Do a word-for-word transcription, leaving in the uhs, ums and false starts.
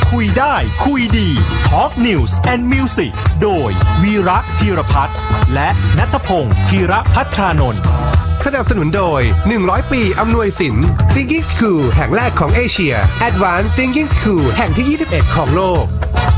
คุยได้คุยดี Talk News and Music โดยวีระธีรพัฒน์และณัฐพงษ์ธีรภัทรานนท์สนับสนุนโดยหนึ่งร้อยปีอำนวยสิน Thinking School แห่งแรกของเอเชีย Advanced Thinking School แห่งที่ยี่สิบเอ็ดของโลก